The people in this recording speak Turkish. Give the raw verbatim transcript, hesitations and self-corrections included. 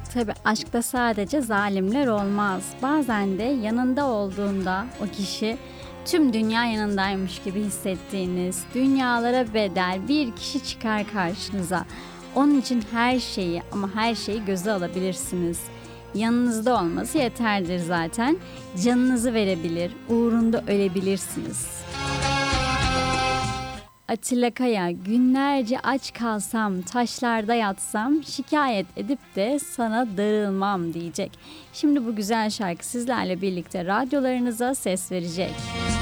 Tabii aşkta sadece zalimler olmaz. Bazen de yanında olduğunda o kişi tüm dünya yanındaymış gibi hissettiğiniz, dünyalara bedel bir kişi çıkar karşınıza. Onun için her şeyi ama her şeyi göze alabilirsiniz. Yanınızda olması yeterdir zaten. Canınızı verebilir, uğrunda ölebilirsiniz. Atilla Kaya, günlerce aç kalsam, taşlarda yatsam, şikayet edip de sana darılmam diyecek. Şimdi bu güzel şarkı sizlerle birlikte radyolarınıza ses verecek.